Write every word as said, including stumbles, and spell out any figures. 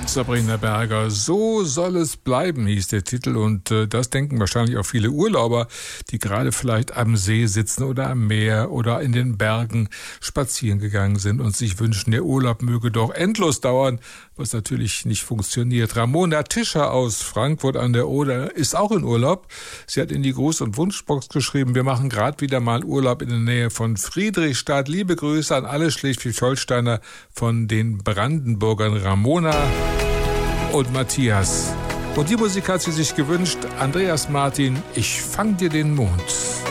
Sabrina Berger, so soll es bleiben, hieß der Titel. Und äh, das denken wahrscheinlich auch viele Urlauber, die gerade vielleicht am See sitzen oder am Meer oder in den Bergen spazieren gegangen sind und sich wünschen, der Urlaub möge doch endlos dauern, was natürlich nicht funktioniert. Ramona Tischer aus Frankfurt an der Oder ist auch in Urlaub. Sie hat in die Gruß- und Wunschbox geschrieben, wir machen gerade wieder mal Urlaub in der Nähe von Friedrichstadt. Liebe Grüße an alle Schleswig-Holsteiner von den Brandenburgern Ramona und Matthias. Und die Musik hat sie sich gewünscht. Andreas Martin, ich fang dir den Mond.